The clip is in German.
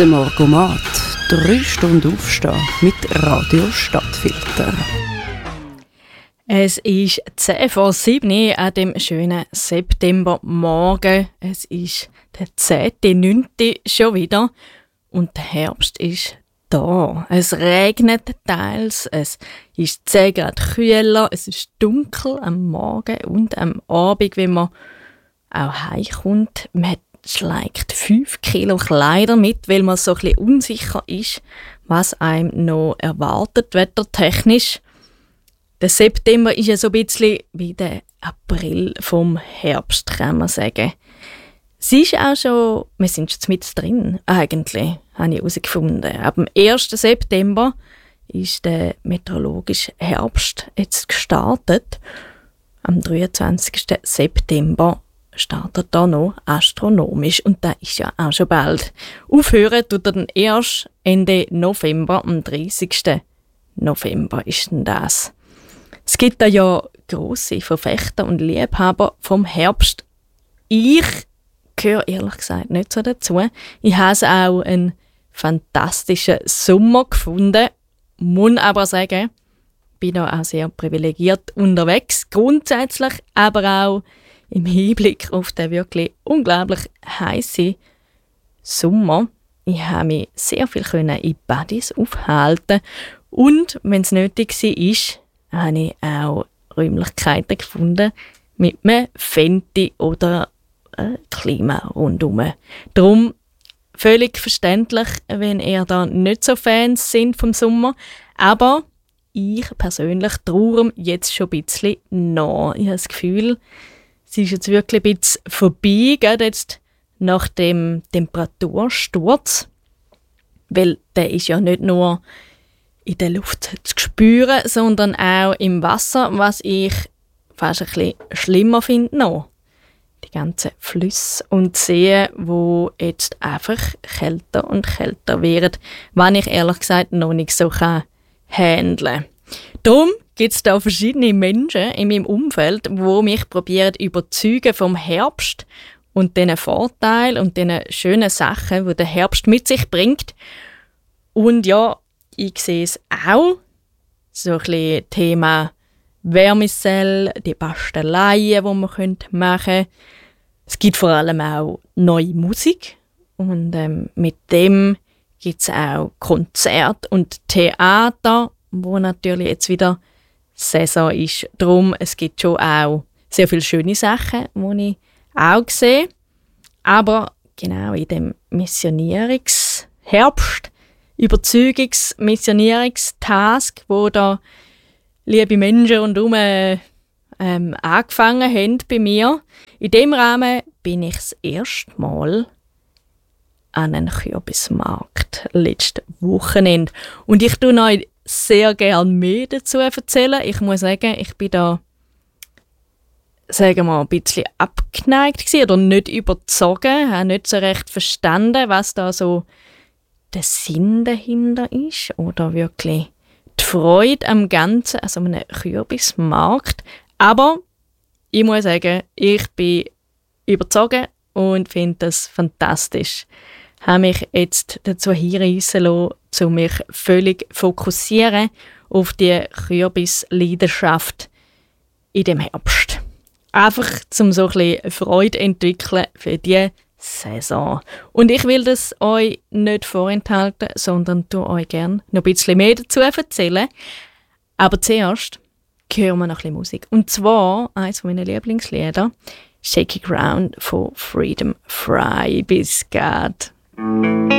Der Morgomat. 3 Stunden aufstehen mit Radio Stadtfilter. Es ist 10 vor 7 an dem schönen Septembermorgen. Es ist der 10.9. schon wieder und der Herbst ist da. Es regnet teils, es ist 10 Grad kühler, es ist dunkel am Morgen und am Abend, wenn man auch heimkommt. Man schlägt 5 Kilo Kleider mit, weil man so ein bisschen unsicher ist, was einem noch erwartet, wettertechnisch. Der September ist ja so ein bisschen wie der April vom Herbst, kann man sagen. Es ist auch schon, wir sind schon mit drin, eigentlich, habe ich herausgefunden. Ab dem 1. September ist der meteorologische Herbst jetzt gestartet. Am 23. September startet da noch astronomisch und da ist ja auch schon bald. Aufhören tut er dann erst Ende November, am 30. November ist denn das. Es gibt da ja grosse Verfechter und Liebhaber vom Herbst. Ich gehöre ehrlich gesagt nicht so dazu. Ich habe auch einen fantastischen Sommer gefunden, muss aber sagen, bin da auch sehr privilegiert unterwegs, grundsätzlich, aber auch im Hinblick auf den wirklich unglaublich heißen Sommer. Ich habe mich sehr viel in Badis aufhalten und, wenn es nötig war, habe ich auch Räumlichkeiten gefunden mit einem Fenty oder Klima rundherum. Darum völlig verständlich, wenn ihr da nicht so Fans sind vom Sommer, aber ich persönlich traue jetzt schon ein bisschen nach. Ich habe das Gefühl, es ist jetzt wirklich ein bisschen vorbei, gerade jetzt nach dem Temperatursturz, weil der ist ja nicht nur in der Luft zu spüren, sondern auch im Wasser, was ich fast ein bisschen schlimmer finde noch. Die ganzen Flüsse und Seen, die jetzt einfach kälter und kälter werden, was ich ehrlich gesagt noch nicht so handeln kann. Darum gibt es da verschiedene Menschen in meinem Umfeld, die mich probieren überzeugen vom Herbst und diesen Vorteilen und diesen schönen Sachen, die der Herbst mit sich bringt. Und ja, ich sehe es auch, so ein bisschen Thema Wärmesell, die Basteleien, die man machen könnte. Es gibt vor allem auch neue Musik und mit dem gibt es auch Konzerte und Theater, wo natürlich jetzt wieder Saison ist. Darum, es gibt schon auch sehr viele schöne Sachen, die ich auch sehe. Aber genau in dem Missionierungsherbst, Überzeugungs-Missionierungstask, wo da liebe Menschen rundherum angefangen haben bei mir. In dem Rahmen bin ich das erste Mal an einem Kürbismarkt letztes Wochenende. Und ich tue euch sehr gerne mehr dazu erzählen. Ich muss sagen, ich bin da ein bisschen abgeneigt gewesen, oder nicht überzogen, habe nicht so recht verstanden, was da so der Sinn dahinter ist oder wirklich die Freude am Ganzen, also einem Kürbismarkt. Aber ich muss sagen, ich bin überzogen und finde das fantastisch. Ich habe mich jetzt dazu hinreissen lassen, um mich völlig fokussieren auf die Kürbisleidenschaft in dem Herbst. Einfach, um so ein bisschen Freude zu entwickeln für die Saison. Und ich will das euch nicht vorenthalten, sondern tue euch gerne noch ein bisschen mehr dazu erzählen. Aber zuerst hören wir noch ein bisschen Musik. Und zwar eines meiner Lieblingslieder, Shaky Ground von Freedom Fry. Bis gleich.